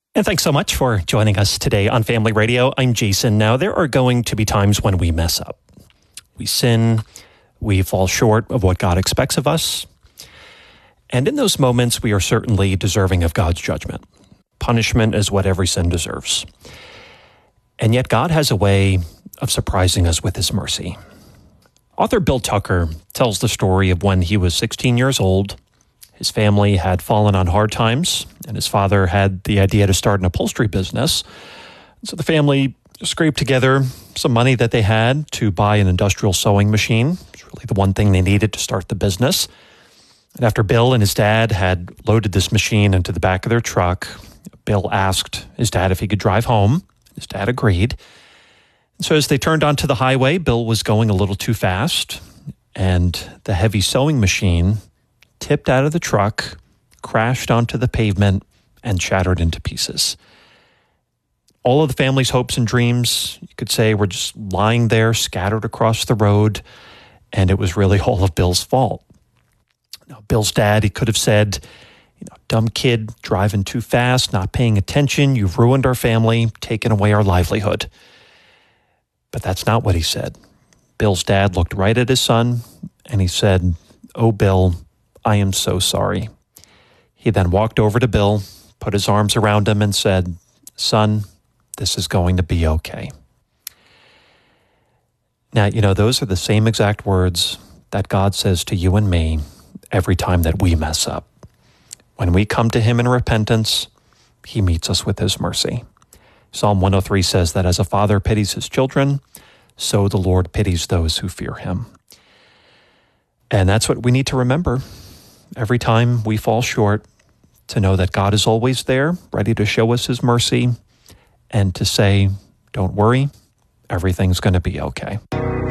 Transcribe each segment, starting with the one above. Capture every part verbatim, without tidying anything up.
And thanks so much for joining us today on Family Radio. I'm Jason. Now, there are going to be times when we mess up. We sin, we fall short of what God expects of us. And in those moments, we are certainly deserving of God's judgment. Punishment is what every sin deserves. And yet God has a way of surprising us with his mercy. Author Bill Tucker tells the story of when he was sixteen years old. His family had fallen on hard times, and his father had the idea to start an upholstery business. So the family scraped together some money that they had to buy an industrial sewing machine. It's really the one thing they needed to start the business. And after Bill and his dad had loaded this machine into the back of their truck, Bill asked his dad if he could drive home. His dad agreed. And so as they turned onto the highway, Bill was going a little too fast, and the heavy sewing machine tipped out of the truck, crashed onto the pavement, and shattered into pieces. All of the family's hopes and dreams, you could say, were just lying there, scattered across the road, and it was really all of Bill's fault. Now, Bill's dad, he could have said, you know, dumb kid, driving too fast, not paying attention, you've ruined our family, taken away our livelihood. But that's not what he said. Bill's dad looked right at his son, and he said, "Oh, Bill, I am so sorry." He then walked over to Bill, put his arms around him, and said, "Son, this is going to be okay." Now, you know, those are the same exact words that God says to you and me every time that we mess up. When we come to him in repentance, he meets us with his mercy. Psalm one oh three says that as a father pities his children, so the Lord pities those who fear him. And that's what we need to remember every time we fall short, to know that God is always there, ready to show us his mercy, and to say, don't worry, everything's going to be okay.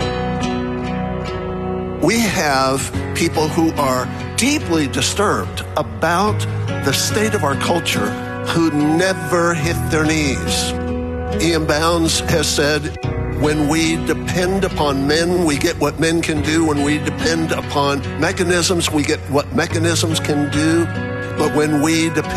We have people who are deeply disturbed about the state of our culture who never hit their knees. Ian Bounds has said, when we depend upon men, we get what men can do. When we depend upon mechanisms, we get what mechanisms can do. But when we depend